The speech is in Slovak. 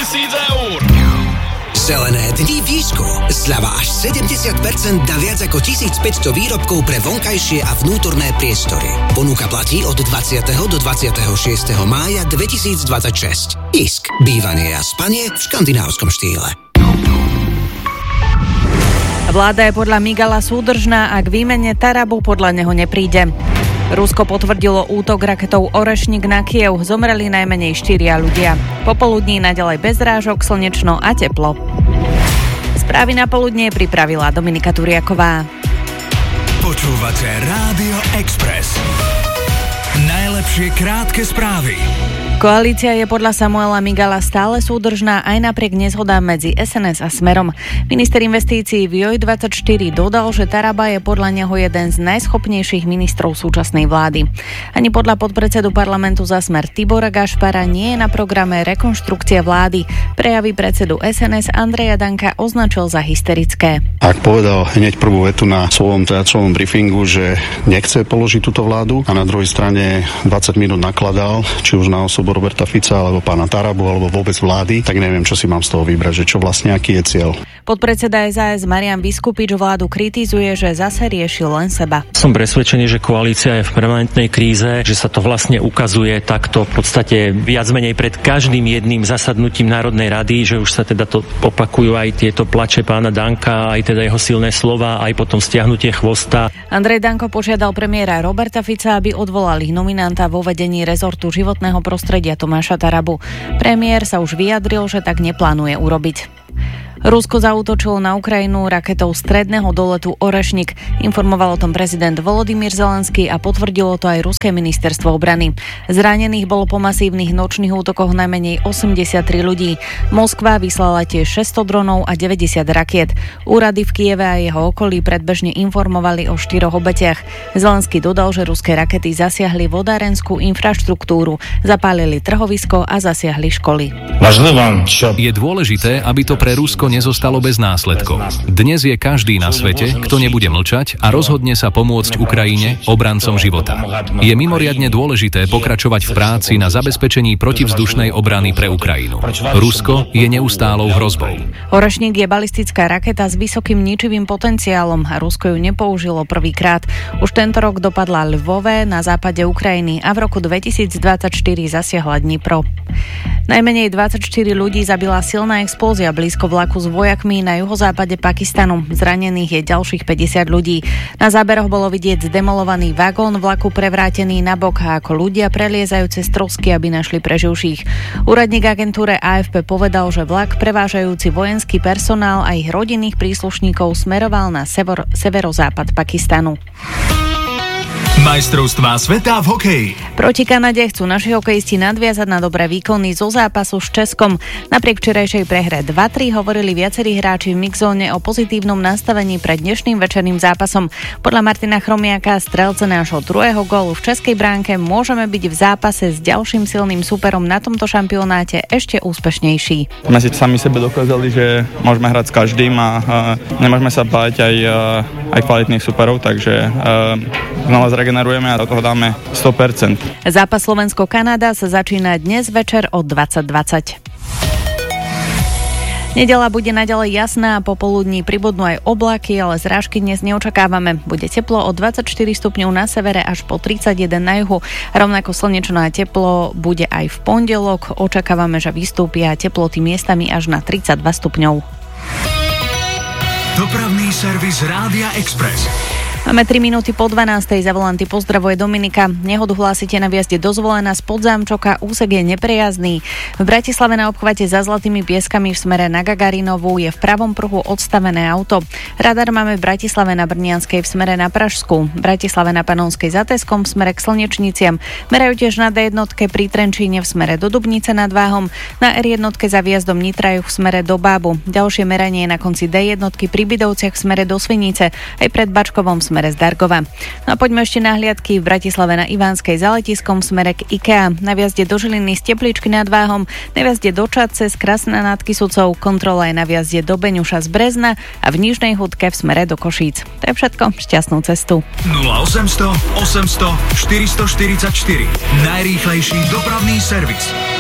eur. Zelené dni Výško. Zľava až 70% na viac ako 1500 výrobkov pre vonkajšie a vnútorné priestory. Ponuka platí od 20. do 26. mája 2026. Isk. Bývanie a spanie v škandinávskom štýle. Vláda je podľa Migala súdržná a k výmene Tarabu podľa neho nepríde. Rusko potvrdilo útok raketou Orešnik na Kyjev. Zomreli najmenej 4 ľudia. Popoludní naďalej bez rážok, slnečno a teplo. Správy na poludnie pripravila Dominika Turiaková. Počúvate Rádio Express. Najlepšie krátke správy. Koalícia je podľa Samuela Migala stále súdržná aj napriek nezhodám medzi SNS a Smerom. Minister investícií v JOJ24 dodal, že Taraba je podľa neho jeden z najschopnejších ministrov súčasnej vlády. Ani podľa podpredsedu parlamentu za Smer Tibora Gašpara nie je na programe rekonštrukcia vlády. Prejavy predsedu SNS Andreja Danka označil za hysterické. Ak povedal hneď prvú vetu na svojom tlačovom briefingu, že nechce položiť túto vládu a na druhej strane 20 minút nakladal, či už na osobu Roberta Fica, alebo pána Tarabu, alebo vôbec vlády, tak neviem, čo si mám z toho vybrať, že čo vlastne, aký je cieľ. Podpredseda SAS Marian Biskupič vládu kritizuje, že zase riešil len seba. Som presvedčený, že koalícia je v permanentnej kríze, že sa to vlastne ukazuje takto v podstate viac menej pred každým jedným zasadnutím Národnej rady, že už sa teda to opakujú aj tieto plače pána Danka, aj teda jeho silné slova, aj potom stiahnutie chvosta. Andrej Danko požiadal premiéra Roberta Fica, aby odvolali nominanta vo vedení rezortu životného prostredia Tomáša Tarabu. Premiér sa už vyjadril, že tak neplánuje urobiť. Rusko zaútočilo na Ukrajinu raketou stredného doletu Orešnik. Informoval o tom prezident Volodymyr Zelenský a potvrdilo to aj ruské ministerstvo obrany. Zranených bolo po masívnych nočných útokoch najmenej 83 ľudí. Moskva vyslala tiež 600 dronov a 90 rakiet. Úrady v Kyjeve a jeho okolí predbežne informovali o 4 obetiach. Zelenský dodal, že ruské rakety zasiahli vodárenskú infraštruktúru, zapálili trhovisko a zasiahli školy. Je dôležité, aby to pre Rusko nezostalo bez následkov. Dnes je každý na svete, kto nebude mlčať a rozhodne sa pomôcť Ukrajine, obrancom života. Je mimoriadne dôležité pokračovať v práci na zabezpečení protivzdušnej obrany pre Ukrajinu. Rusko je neustálou hrozbou. Orešnik je balistická raketa s vysokým ničivým potenciálom a Rusko ju nepoužilo prvýkrát. Už tento rok dopadla Lvove na západe Ukrajiny a v roku 2024 zasiahla Dnipro. Najmenej 24 ľudí zabila silná explózia blízko vlaku s vojakmi na juhozápade Pakistanu. Zranených je ďalších 50 ľudí. Na záberoch bolo vidieť zdemolovaný vagón vlaku prevrátený nabok a ako ľudia preliezajú cez trosky, aby našli preživších. Úradník agentúre AFP povedal, že vlak prevážajúci vojenský personál a ich rodinných príslušníkov smeroval na severozápad Pakistanu. Majstrovstvá sveta v hokeji. Proti Kanade chcú naši hokejisti nadviazať na dobré výkony zo zápasu s Českom. Napriek včerajšej prehre 2-3 hovorili viacerí hráči v mixzóne o pozitívnom nastavení pred dnešným večerným zápasom. Podľa Martina Chromiaka, strelca nášho druhého gólu v českej bránke, môžeme byť v zápase s ďalším silným súperom na tomto šampionáte ešte úspešnejší. My si sami sebe dokázali, že môžeme hrať s každým a nemôžeme sa báť aj kvalitných súperov, takže znova zregenerujeme a do toho dáme 100%. Zápas Slovensko-Kanada sa začína dnes večer o 20:20. Nedeľa bude naďalej jasná a popoludní pribudnú aj oblaky, ale zrážky dnes neočakávame. Bude teplo od 24 stupňov na severe až po 31 na juhu. Rovnako slnečno a teplo bude aj v pondelok. Očakávame, že vystúpia teploty miestami až na 32 stupňov. Dopravný servis Rádia Express. Máme 3 minúty po 12. Za volanty pozdravuje Dominika. Nehodu hlásite na viazde do Zvolena z Podzámčoka, úsek je neprejazdný. V Bratislave na obchvate za Zlatými pieskami v smere na Gagarinovú je v pravom pruhu odstavené auto. Radar máme v Bratislave na Brnianskej v smere na Pražskú, v Bratislave na Panonskej za Teskom v smere k Slnečniciam. Merajú tiež na D1 pri Trenčíne v smere do Dubnice nad Váhom, na R1 za výjazdom Nitrajuch v smere do Bábu. Ďalšie meranie je na konci D1 pri Bidovciach v smere do Svinice, aj pred Bačkovom v smere z Dargova. No a poďme ešte na hliadky v Bratislave na Ivánskej za letiskom v smere k IKEA, na viazde do Žiliny z Teplíčky nad Váhom, na viazde do Čadce z Krasna nad Kysucou, kontrola je na viazde do Beňuša z Brezna a v Nižnej Hudke v smere do Košíc. To je všetko, šťastnú cestu. 0800 800 444 najrýchlejší dopravný servis.